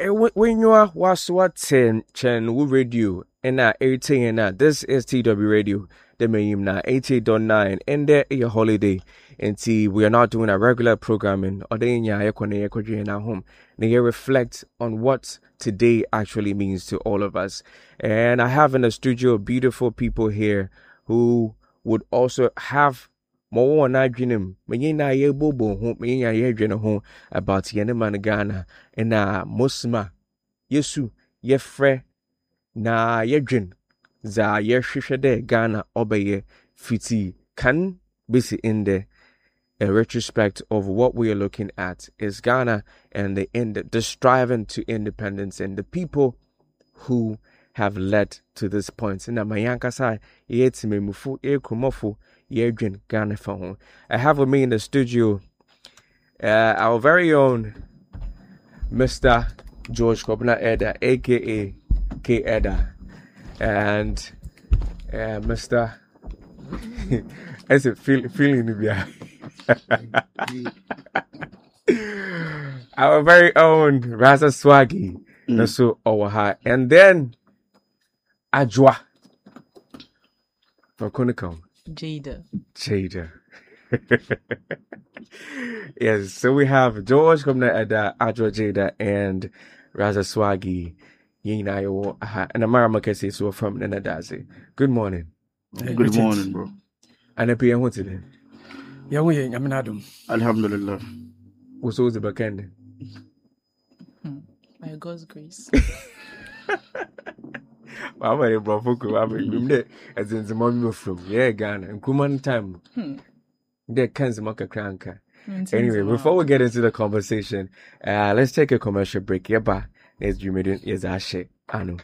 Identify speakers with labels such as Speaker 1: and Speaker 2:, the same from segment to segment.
Speaker 1: when you are watching channel radio and 18 and this is TW Radio, the main na 88.9 and there your holiday. And see, we are not doing a regular programming or then at home. They reflect on what today actually means to all of us. And I have in the studio beautiful people here who would also have more na dream me na ye bobo ho me ya ye dwene ho about yene man Ghana and Musma Yesu ye fre na ye dwen za ye hwehwe de Ghana obeye fiti can be in the a retrospect of what we are looking at is Ghana and the striving to independence and the people who have led to this point. Na mayanka sai yet me mufu e kumofu Yedrin Ghana phone. I have with me in the studio our very own Mr. George Kobna Eda, aka K Eda, and Mr. Is it feeling to be our very own Raza Swaggy, Nasu Owaha, and then Ajwa for Kunikon.
Speaker 2: Jada.
Speaker 1: Yes, so we have George Komna Ada, Adwa Jada, and Raza Swaggy, Yinayo, and Amara Makesi, so from Nenadazi. Good morning.
Speaker 3: Good morning, bro.
Speaker 1: And a PM today.
Speaker 4: Yeah, we ain't Adam.
Speaker 3: Alhamdulillah.
Speaker 1: What's all the back end?
Speaker 2: By God's grace.
Speaker 1: I'm a bro, I'm as in the moment from Ghana and Kuman time. There can't make a cranker. Anyway, before we get into the conversation, let's take a commercial break. Yeah, but as you made it, is Ashe. I know.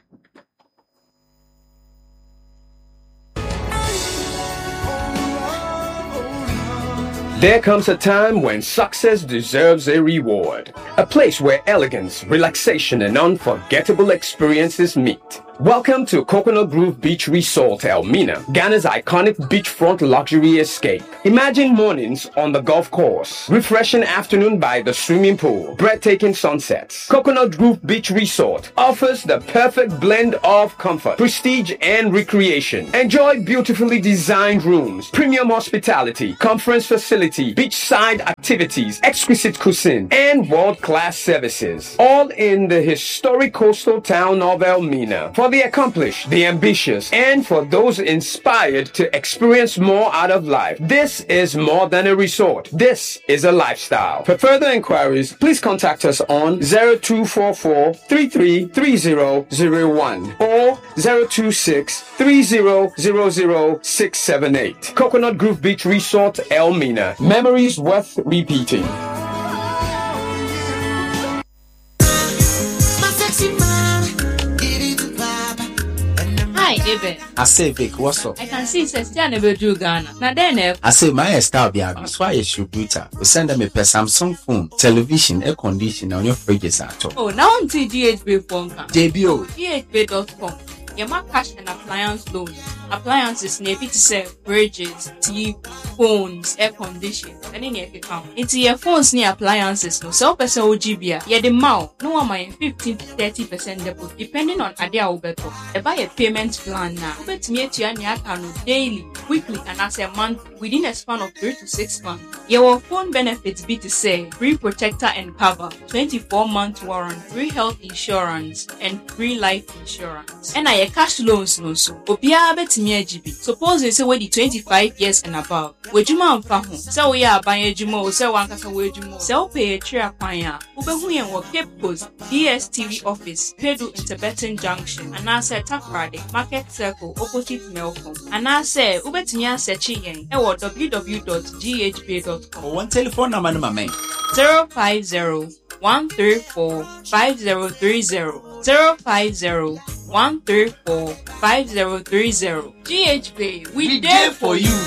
Speaker 5: There comes a time when success deserves a reward. A place where elegance, relaxation, and unforgettable experiences meet. Welcome to Coconut Grove Beach Resort, Elmina, Ghana's iconic beachfront luxury escape. Imagine mornings on the golf course, refreshing afternoon by the swimming pool, breathtaking sunsets. Coconut Grove Beach Resort offers the perfect blend of comfort, prestige, and recreation. Enjoy beautifully designed rooms, premium hospitality, conference facility, beachside activities, exquisite cuisine, and world-class services. All in the historic coastal town of Elmina. For the accomplished, the ambitious, and for those inspired to experience more out of life. This is more than a resort. This is a lifestyle. For further inquiries, please contact us on 0244 333001 or 026 3000 678. Coconut Grove Beach Resort, Elmina. Memories worth repeating.
Speaker 2: Hi, David.
Speaker 6: I say, Vic, what's up?
Speaker 2: I can see it's still never do Ghana. Now then,
Speaker 6: I say, my style be so I should Twitter. We send them a Samsung phone, television, air conditioner on your fridges at all.
Speaker 2: Oh, now on GHB phone.
Speaker 6: JBO.
Speaker 2: GHB.com. Your cash and appliance loans. Appliances near to sell fridges, TV, phones, air conditioning, and in your account. It's your phones near appliances, no sell person OGBA. Yeah, the mouth, no one my 15 to 30% deposit, depending on Adia Ubeto. They buy a payment plan now. Bet me to your account daily, weekly, and as a month within a span of 3 to 6 months. Your phone benefits be to say free protector and cover, 24-month warranty, free health insurance, and free life insurance. And I cash loans no so. Obia bet me GB. Suppose you say we the 25 years and above. Wejuma amfa ho. Say we are ban ejuma o say wan kasa wejuma. Say o pay a tray kwan a. Obehu yen wo Cape Coast, DSTV office, Pedu Interbetten Junction, and I say Takrade, Market Circle, opposite Melcom. And I say ubetimi asearch yen e wo www.ghba.com.
Speaker 6: One telephone number no man.
Speaker 2: 050 134 5030 050 134 5030. GHB, we there for you.